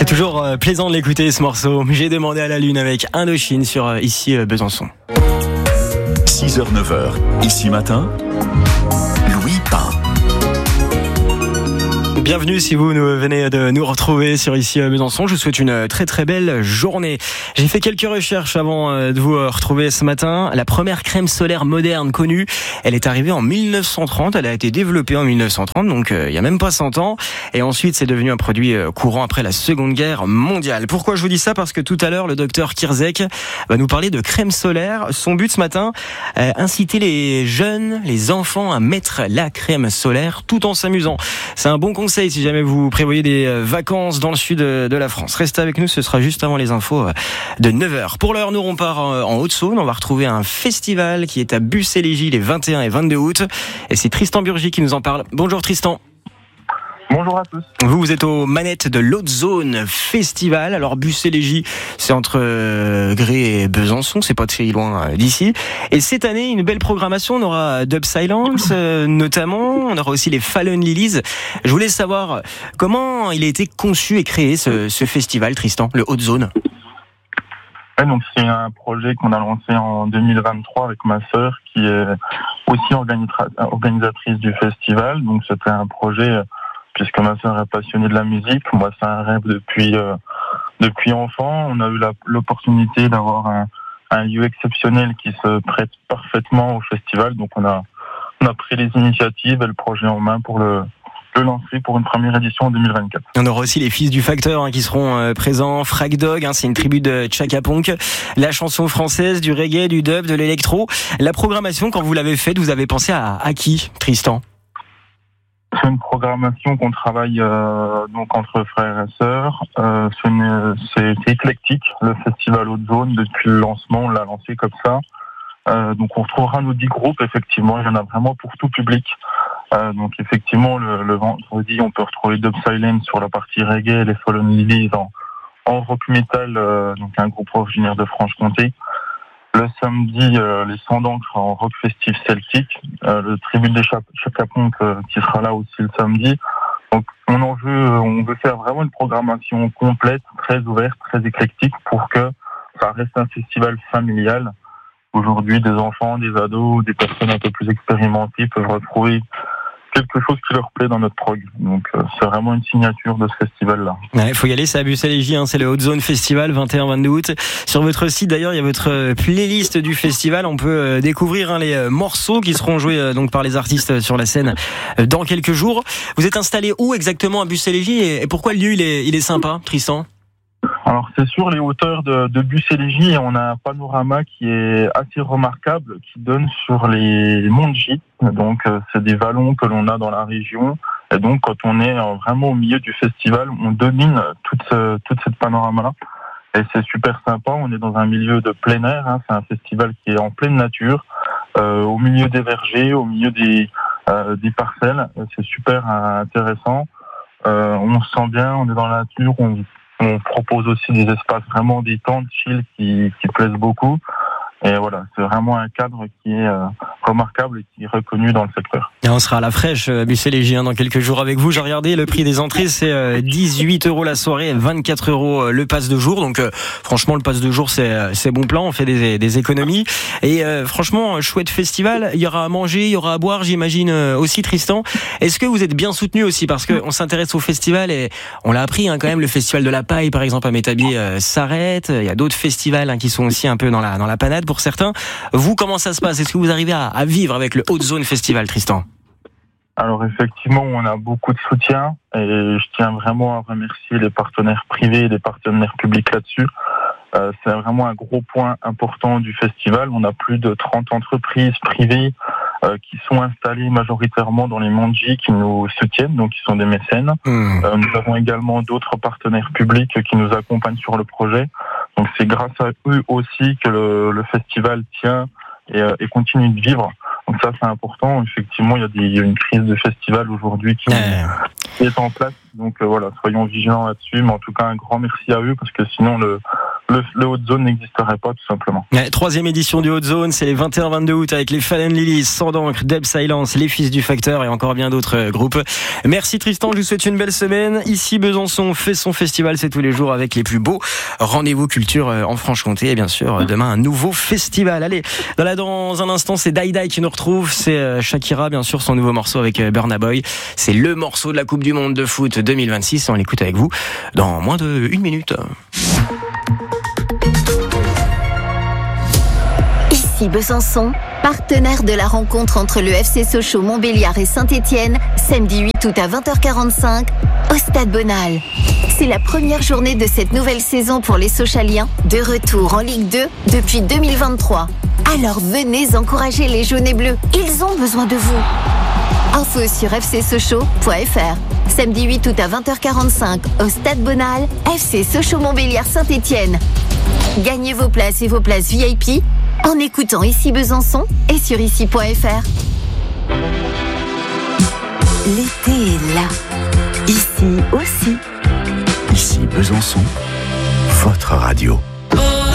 C'est toujours plaisant de l'écouter ce morceau. J'ai demandé à la lune avec Indochine sur ici Besançon. 6h, 9h, ici matin, Louis Pain. Bienvenue si vous venez de nous retrouver sur ici Besançon. Je vous souhaite une très très belle journée. J'ai fait quelques recherches avant de vous retrouver ce matin. La première crème solaire moderne connue, elle est arrivée en 1930. Elle a été développée en 1930, donc il y a même pas 100 ans. Et ensuite, c'est devenu un produit courant après la Seconde Guerre mondiale. Pourquoi je vous dis ça ? Parce que tout à l'heure, le docteur Kirzek va nous parler de crème solaire. Son but ce matin, inciter les jeunes, les enfants à mettre la crème solaire tout en s'amusant. C'est un bon conseil si jamais vous prévoyez des vacances dans le sud de la France. Restez avec nous, ce sera juste avant les infos de 9h. Pour l'heure, nous on part en Haute-Saône. On va retrouver un festival qui est à Bucélégie les 21 et 22 août. Et c'est Tristan Burgy qui nous en parle. Bonjour Tristan. Bonjour à tous. Vous êtes aux manettes de l'Haute-Zone Festival. Alors Bucélégie, c'est entre Gré et Besançon, c'est pas très loin d'ici. Et cette année, une belle programmation. On aura Dub Silence notamment. On aura aussi les Fallen Lilies. Je voulais savoir comment il a été conçu et créé ce festival, Tristan, le Haute-Zone. Ouais, donc c'est un projet qu'on a lancé en 2023 avec ma sœur qui est aussi organisatrice du festival. Donc c'était un projet... Puisque ma sœur est passionnée de la musique, moi c'est un rêve depuis enfant. On a eu l'opportunité d'avoir un lieu exceptionnel qui se prête parfaitement au festival. Donc on a pris les initiatives et le projet en main pour le lancer pour une première édition en 2024. On aura aussi les Fils du Facteur qui seront présents. Frag Dog, c'est une tribu de Chaka Ponk. La chanson française, du reggae, du dub, de l'électro. La programmation, quand vous l'avez faite, vous avez pensé à qui, Tristan ? C'est une programmation qu'on travaille donc entre frères et sœurs. C'est éclectique, le festival Haute-Zone. Depuis le lancement, on l'a lancé comme ça. Donc on retrouvera nos 10 groupes, effectivement. Il y en a vraiment pour tout public. Donc effectivement, le vendredi, on peut retrouver Dub Silence sur la partie reggae, les Fallen Lilies en rock metal, donc un groupe originaire de Franche-Comté. Le samedi, les Sans d'encre en rock festif celtique, le tribune des Chaka Ponk qui sera là aussi le samedi. Donc on veut faire vraiment une programmation complète, très ouverte, très éclectique pour que ça reste un festival familial. Aujourd'hui, des enfants, des ados, des personnes un peu plus expérimentées peuvent retrouver quelque chose qui leur plaît dans notre prog. Donc c'est vraiment une signature de ce festival-là. Il faut y aller, c'est à Bucélégie, c'est le Haute-Zone Festival, 21-22 août. Sur votre site d'ailleurs, il y a votre playlist du festival. On peut découvrir les morceaux qui seront joués donc par les artistes sur la scène dans quelques jours. Vous êtes installé où exactement à Bucélégie et pourquoi le lieu il est sympa, Tristan ? Alors c'est sur les hauteurs de Bucélégie et on a un panorama qui est assez remarquable qui donne sur les monts de Gite. Donc c'est des vallons que l'on a dans la région et donc quand on est vraiment au milieu du festival, on domine toute cette panorama et c'est super sympa. On est dans un milieu de plein air, c'est un festival qui est en pleine nature, au milieu des vergers, au milieu des parcelles. C'est super intéressant. On se sent bien, on est dans la nature. On propose aussi des espaces vraiment détente, chill, qui plaisent beaucoup. Et voilà, c'est vraiment un cadre qui est remarquable et qui est reconnu dans le secteur. Et on sera à la fraîche, Bucélégie, dans quelques jours avec vous. J'ai regardé, le prix des entrées, c'est 18 € la soirée, 24 € le pass de jour. Donc franchement, le pass de jour, c'est bon plan, on fait des économies. Et franchement, chouette festival, il y aura à manger, il y aura à boire, j'imagine aussi, Tristan. Est-ce que vous êtes bien soutenu aussi ? Parce qu'on s'intéresse au festival et on l'a appris quand même, le festival de la paille, par exemple, à Métabier, s'arrête. Il y a d'autres festivals qui sont aussi un peu dans la panade pour certains. Vous, comment ça se passe ? Est-ce que vous arrivez à vivre avec le Haute-Zone Festival, Tristan ? Alors effectivement, on a beaucoup de soutien et je tiens vraiment à remercier les partenaires privés et les partenaires publics là-dessus. C'est vraiment un gros point important du festival. On a plus de 30 entreprises privées qui sont installées majoritairement dans les monts de Gite qui nous soutiennent, donc qui sont des mécènes. Nous avons également d'autres partenaires publics qui nous accompagnent sur le projet. Donc c'est grâce à eux aussi que le festival tient et continue de vivre. Donc ça c'est important. Effectivement, il y a une crise de festival aujourd'hui qui est en place. Donc voilà, soyons vigilants là-dessus. Mais en tout cas, un grand merci à eux parce que sinon le le Haute Zone n'existerait pas, tout simplement. Ouais, 3e édition du Haute Zone, c'est les 21-22 août avec les Fallen Lilies, Sans d'encre, Deb Silence, les Fils du Facteur et encore bien d'autres groupes. Merci Tristan, je vous souhaite une belle semaine. Ici Besançon fait son festival, c'est tous les jours avec les plus beaux rendez-vous culture en Franche-Comté et bien sûr demain un nouveau festival. Allez, dans un instant c'est Dai qui nous retrouve, c'est Shakira bien sûr, son nouveau morceau avec Burna Boy. C'est le morceau de la Coupe du Monde de foot 2026, on l'écoute avec vous dans moins de 1 minute. Ici Besançon, partenaire de la rencontre entre le FC Sochaux Montbéliard et Saint-Étienne, samedi 8 août à 20h45, au Stade Bonal. C'est la première journée de cette nouvelle saison pour les Sochaliens, de retour en Ligue 2 depuis 2023. Alors venez encourager les jaunes et bleus, ils ont besoin de vous. Info sur fcsochaux.fr. Samedi 8 août à 20h45, au Stade Bonal, FC Sochaux Montbéliard Saint-Étienne. Gagnez vos places et vos places VIP en écoutant Ici Besançon et sur ici.fr. L'été est là. Ici aussi. Ici Besançon, votre radio.